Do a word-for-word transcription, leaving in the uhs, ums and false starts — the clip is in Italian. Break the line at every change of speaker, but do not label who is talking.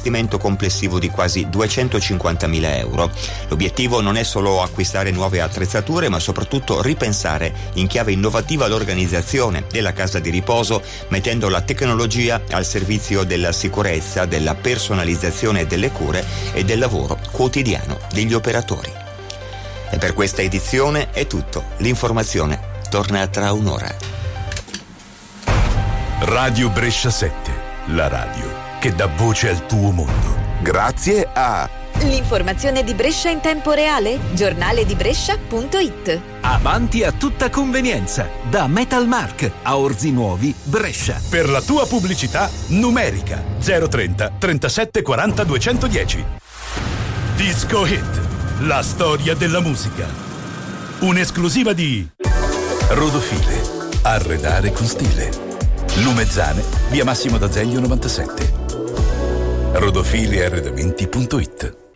investimento complessivo di quasi duecentocinquantamila euro. L'obiettivo non è solo acquistare nuove attrezzature, ma soprattutto ripensare in chiave innovativa l'organizzazione della casa di riposo, mettendo la tecnologia al servizio della sicurezza, della personalizzazione delle cure e del lavoro quotidiano degli operatori. E per questa edizione è tutto. L'informazione torna tra un'ora.
Radio Brescia sette, la radio che dà voce al tuo mondo.
Grazie a
l'informazione di Brescia in tempo reale, giornale di Brescia punto it.
Avanti a tutta convenienza, da Metalmark a Orzi Nuovi, Brescia.
Per la tua pubblicità numerica zero trenta trentasette quaranta duecentodieci. Disco Hit, la storia della musica. Un'esclusiva di Rodofile, arredare con stile. Lumezzane, via Massimo d'Azeglio novantasette. rodofile arredamenti punto it.